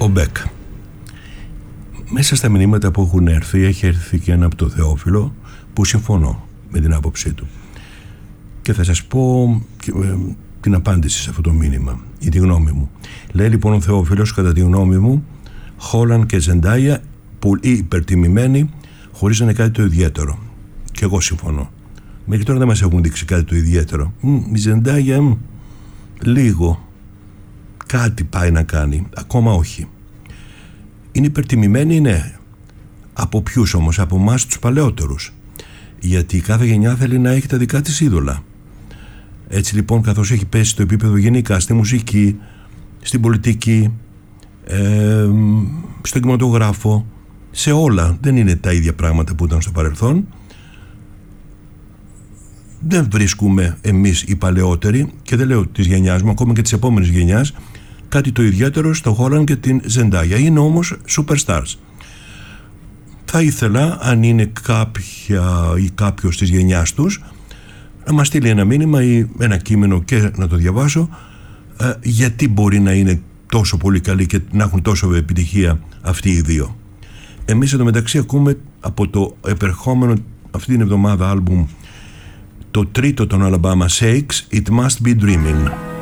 Ο Μπεκ. Μέσα στα μηνύματα που έχουν έρθει, έχει έρθει και ένα από το Θεόφιλο που συμφωνώ με την άποψή του. Και θα σας πω την απάντηση σε αυτό το μήνυμα, ή τη γνώμη μου. Λέει λοιπόν ο Θεόφιλος, κατά τη γνώμη μου, Χόλαν και Ζεντάια πολύ υπερτιμημένοι, χωρίς να είναι κάτι το ιδιαίτερο. Και εγώ συμφωνώ. Μέχρι τώρα δεν μας έχουν δείξει κάτι το ιδιαίτερο. Η Ζεντάια λίγο κάτι πάει να κάνει, ακόμα όχι. Είναι υπερτιμημένοι, ναι. Από ποιους όμως? Από εμάς τους παλαιότερους. Γιατί κάθε γενιά θέλει να έχει τα δικά της είδωλα. Έτσι λοιπόν, καθώς έχει πέσει το επίπεδο γενικά στη μουσική, στην πολιτική, στον κινηματογράφο, σε όλα, δεν είναι τα ίδια πράγματα που ήταν στο παρελθόν. Δεν βρίσκουμε εμείς οι παλαιότεροι, και δεν λέω της γενιάς μου, ακόμα και της επόμενης γενιάς, κάτι το ιδιαίτερο στο Χόλαν και την Ζεντάγια. Είναι όμως superstars. Θα ήθελα, αν είναι κάποια ή κάποιος της γενιάς τους, να μας στείλει ένα μήνυμα ή ένα κείμενο και να το διαβάσω, γιατί μπορεί να είναι τόσο πολύ καλοί και να έχουν τόσο επιτυχία αυτοί οι δύο. Εμείς εντωμεταξύ ακούμε από το επερχόμενο αυτή την εβδομάδα άλμπουμ, το τρίτο των Alabama Shakes, It Must Be Dreaming.